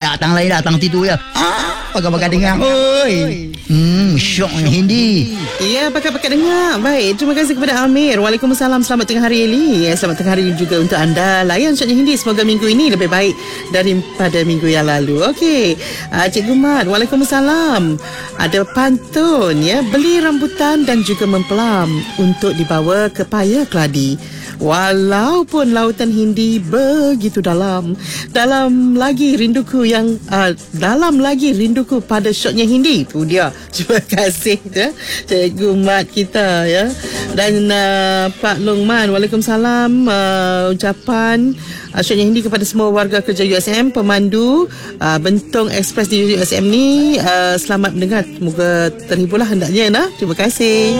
datang lain datang titu ya. Pakai-pakai dengar. Oi. Syoknya Hindi. Ya, pakai-pakai dengar. Baik, terima kasih kepada Amir. Waalaikumsalam. Selamat tengah hari Eli. Selamat tengah hari juga untuk anda. Layan Syoknya Hindi. Semoga minggu ini lebih baik daripada minggu yang lalu. Okey. Cikgu Mat, Waalaikumsalam. Ada pantun ya. Beli rambutan dan juga mempelam untuk dibawa ke Paya Keladi. Walaupun lautan Hindi begitu dalam lagi rinduku yang dalam lagi rinduku pada Syoknya Hindi. Itu dia. Terima kasih ya, Cikgu Mat kita ya. Dan Pak Longman, Waalaikumsalam. Ucapan Syoknya Hindi kepada semua warga kerja USM, pemandu Bentong Express di USM ni. Selamat mendengar. Semoga terhiburlah hendaknya. Terima kasih.